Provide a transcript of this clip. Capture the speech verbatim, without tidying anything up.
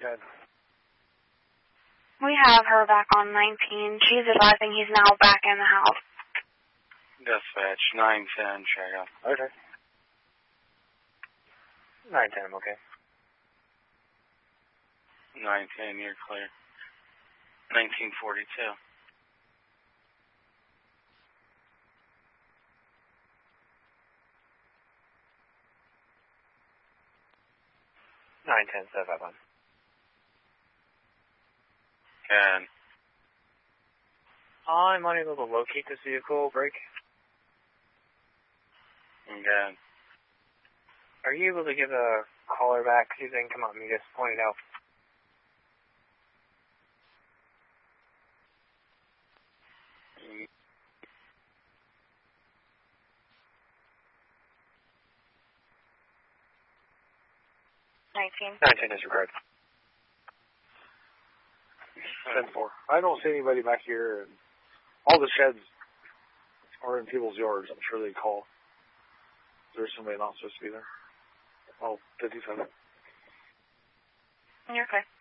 Good. We have her back on nineteen. She's advising he's now back in the house. Dispatch, nine ten, check out. Okay. nine ten, I'm okay. nine ten, you're clear. nineteen forty-two. nine ten, seven five one. Can. I'm unable to locate this vehicle. Break. Again. Are you able to give a caller back? See if they can come up and just point it out. nineteen. nineteen disregard. ten four. I don't see anybody back here. And all the sheds are in people's yards. I'm sure they call. There's somebody not supposed to be there. Oh, fifty-seven. You're okay.